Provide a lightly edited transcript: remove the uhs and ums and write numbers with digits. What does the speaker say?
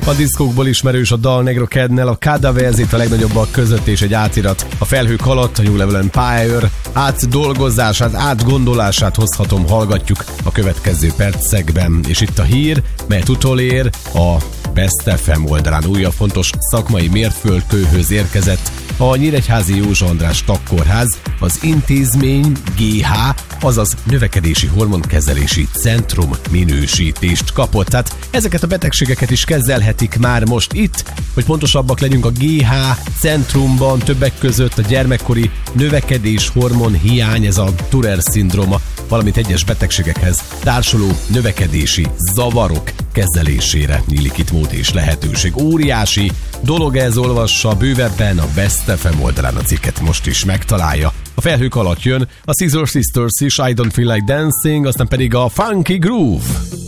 A diszkókból ismerős a dal Negro Cadnel, a Cadaverzét a legnagyobbak között és egy átirat. A felhők alatt a New Level Empire átdolgozását, átgondolását hozhatom, hallgatjuk a következő percekben. És itt a hír, melyet utolér a Best FM oldalán újabb fontos szakmai mértföldkőhöz érkezett a Nyíregyházi Józsa András Tagkórház, az intézmény GH, azaz növekedési hormonkezelési centrum minősítést kapott. Tehát ezeket a betegségeket is kezelhetik már most itt, hogy pontosabbak legyünk, a GH centrumban többek között a gyermekkori növekedés hormon hiány, ez a Turer-szindróma, valamint egyes betegségekhez társuló növekedési zavarok kezelésére nyílik itt mód és lehetőség. Óriási dolog ez, olvassa bővebben a Best FM oldalán a cikket, most is megtalálja. A felhők alatt jön a Scissor Sisters is, I Don't Feel Like Dancing, aztán pedig a Funky Groove.